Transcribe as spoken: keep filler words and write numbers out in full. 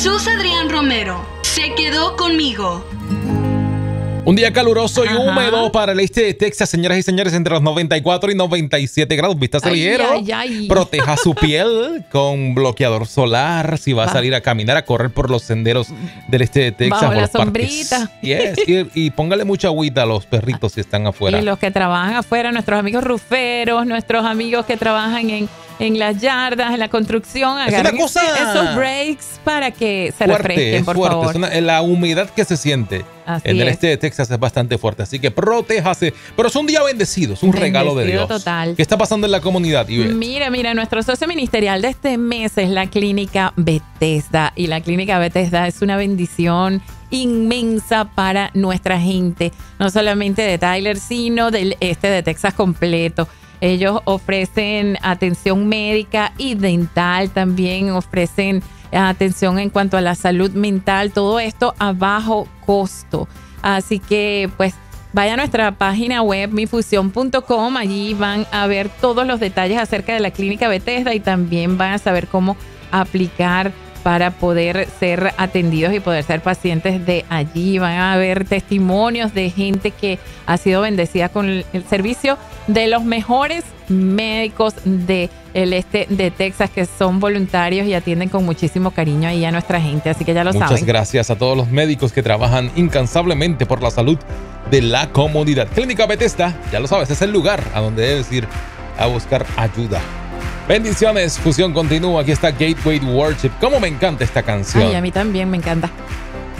Jesús Adrián Romero se quedó conmigo. Un día caluroso y Ajá. húmedo para el este de Texas, señoras y señores, entre los noventa y cuatro y noventa y siete grados. Vistazo Ay, ligero. ay, ay. Proteja su piel con bloqueador solar. Si va a Va. salir a caminar, a correr por los senderos del este de Texas. Bajo o la los parques. sombrita. Yes. Y, y póngale mucha agüita a los perritos si están afuera. Y los que trabajan afuera, nuestros amigos ruferos, nuestros amigos que trabajan en, en las yardas, en la construcción, Es una agarren cosa esos breaks para que se fuerte, refresquen, es por fuerte. favor. Es una- la humedad que se siente Así en el es. este de Texas es bastante fuerte. Así que protéjase. Pero es un día bendecido, es un regalo de Bendecido Dios. total. ¿Qué está pasando en la comunidad, Ivette? Mira, mira, nuestro socio ministerial de este mes es la Clínica Bethesda. Y la Clínica Bethesda es una bendición inmensa para nuestra gente. No solamente de Tyler, sino del este de Texas completo. Ellos ofrecen atención médica y dental. También ofrecen atención en cuanto a la salud mental. Todo esto a bajo costo. Así que, pues, vaya a nuestra página web mi fusión punto com, allí van a ver todos los detalles acerca de la Clínica Bethesda y también van a saber cómo aplicar para poder ser atendidos y poder ser pacientes de allí. Van a ver testimonios de gente que ha sido bendecida con el, el servicio de los mejores médicos del este de Texas, que son voluntarios y atienden con muchísimo cariño ahí a nuestra gente. Así que ya lo Muchas saben. gracias a todos los médicos que trabajan incansablemente por la salud de la comunidad. Clínica Bethesda, ya lo sabes, es el lugar a donde debes ir a buscar ayuda. Bendiciones, Fusión continúa. Aquí está Gateway Worship. Cómo me encanta esta canción. Ay, a mí también me encanta.